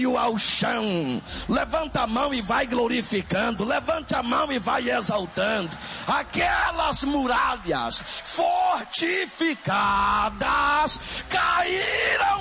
ao chão. Levanta a mão e vai glorificando. Levante a mão e vai exaltando. Aquelas muralhas fortificadas caíram